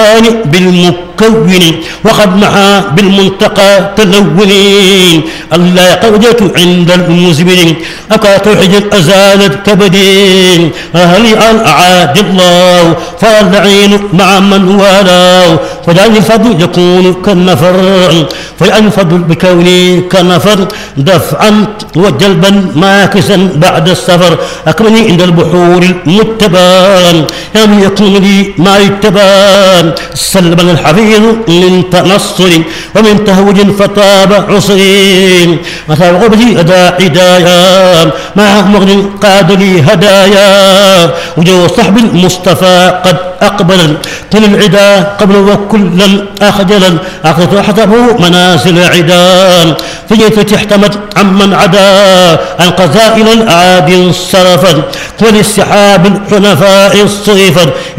بالمكون وقد محى بالمنتقى تلونين الله قودة عند المزمن أكا توحد أزالت كبدين هل أن أعاد الله فالعين مع من والاه فجعل الفضل يكون كالنفر فجعل الفضل بكوني كالنفر دفعا وجلبا ماكسا بعد السفر أكرمني عند البحور المتبان يعني يكون لي ما يتبان سلم الحفيظ من تنصر ومن تهوج فطاب عصرين مثل غبتي أداء هدايا مع مغن قاد لي هدايا وجو صحب المصطفى قد أقبلا كل العدا قبل وكلا أخجلا أخذت حسبه منازل عدان فجيت احتمت عمن عدا عن قذائل الأعادي صرفا وللسحاب الحنفاء الصيفا